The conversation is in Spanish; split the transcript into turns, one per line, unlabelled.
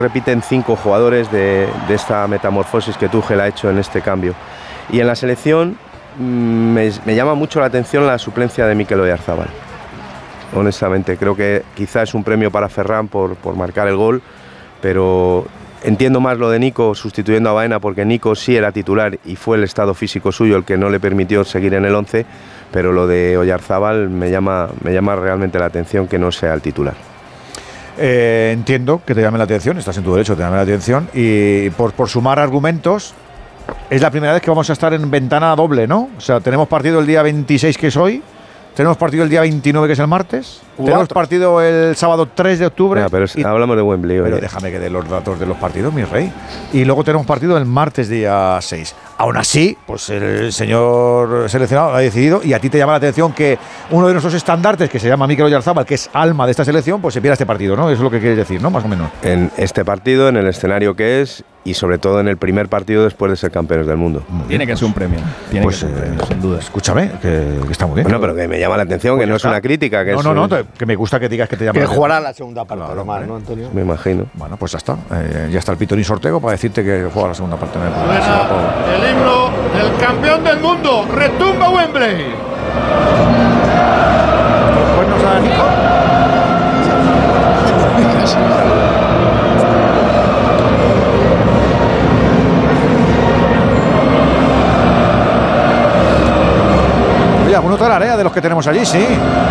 Repiten 5 jugadores de esta metamorfosis que Tuchel ha hecho en este cambio. Y en la selección me llama mucho la atención la suplencia de Mikel Oyarzabal. Honestamente, creo que quizá es un premio para Ferran por marcar el gol, pero entiendo más lo de Nico sustituyendo a Baena, porque Nico sí era titular y fue el estado físico suyo el que no le permitió seguir en el 11, pero lo de Oyarzabal me llama realmente la atención que no sea el titular.
Entiendo que te llame la atención, estás en tu derecho, te llame la atención, y por sumar argumentos, es la primera vez que vamos a estar en ventana doble, ¿no? O sea, tenemos partido el día 26, que es hoy, tenemos partido el día 29, que es el martes, tenemos partido el sábado 3 de octubre.
Pero hablamos de Wembley.
Pero déjame que dé los datos de los partidos, mi rey. Y luego tenemos partido el martes día 6. Aún así, pues el señor seleccionado ha decidido, y a ti te llama la atención que uno de nuestros estandartes, que se llama Mikel Oyarzabal, que es alma de esta selección, pues se pierda este partido, ¿no? Eso es lo que quieres decir, ¿no? Más o menos.
En este partido, en el escenario que es, y sobre todo en el primer partido después de ser campeones del mundo.
Tiene que ser un premio. Tiene que ser un premio, sin duda.
Escúchame, que está muy bien.
Bueno, pero que me llama la atención, pues que no es una crítica. Que
no, que me gusta que digas que te llama
que
la atención.
jugará la segunda parte, claro, nomás, ¿no, Antonio?
Me imagino.
Bueno, pues ya está. Ya está el Pitonín Sortego para decirte que juega la segunda parte.
El himno del campeón del mundo. Retumba Wembley.
Pues nos da Nico. Oye, alguno tararea de los que tenemos allí, sí.